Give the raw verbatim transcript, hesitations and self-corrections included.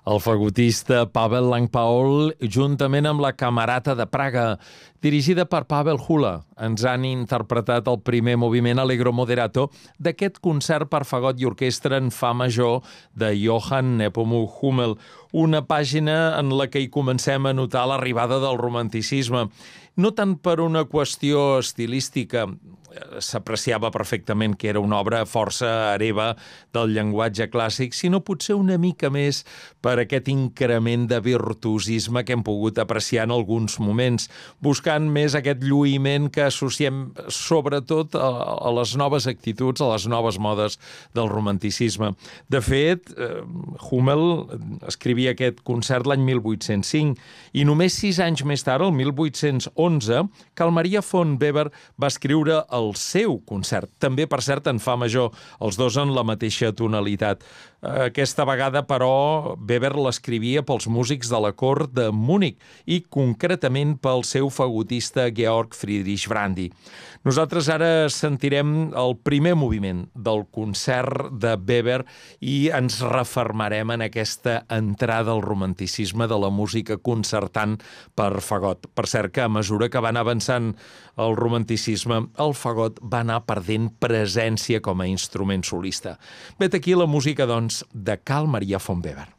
El fagotista Pavel Lang-Paul, juntament amb la Camerata de Praga, dirigida per Pavel Hula, ens han interpretat el primer moviment Allegro Moderato d'aquest concert per fagot i orquestra en fa major de Johann Nepomuk Hummel, una pàgina en la que hi comencem a notar l'arribada del romanticisme. No tant per una qüestió estilística, s'apreciava perfectament que era una obra força hereva del llenguatge clàssic, sinó potser una mica més per aquest increment de virtuosisme que hem pogut apreciar en alguns moments, buscant més aquest lluïment que associem sobretot a, a les noves actituds, a les noves modes del romanticisme. De fet, Hummel escrivia aquest concert l'any mil vuit-cents cinc i només sis anys més tard, el mil vuit-cents onze, Carl Maria von Weber va escriure el seu concert, també, per cert, en fa major, els dos en la mateixa tonalitat. Aquesta vegada, però, Weber l'escrivia pels músics de la cort de Múnich i concretament pel seu fagotista Georg Friedrich Brandy. Nosaltres ara sentirem el primer moviment del concert de Weber i ens refermarem en aquesta entrada al romanticisme de la música concertant per fagot. Per cert, que a mesura que van avançant el romanticisme, el fagot va anar perdent presència com a instrument solista. Vet aquí la música, doncs, de Carl Maria von Weber.